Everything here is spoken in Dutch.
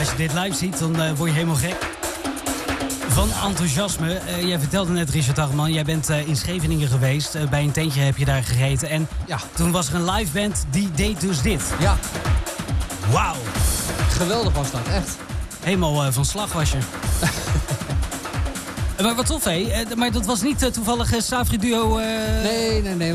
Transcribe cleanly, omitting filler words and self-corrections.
als je dit live ziet, dan word je helemaal gek. Van enthousiasme. Jij vertelde net, Richard Agman, jij bent in Scheveningen geweest. Bij een tentje heb je daar gegeten. En toen was er een live band die deed dus dit. Ja. Wauw. Geweldig was dat, echt. Helemaal van slag was je. Maar wat tof, hé. Maar dat was niet toevallig Savri Duo... Nee.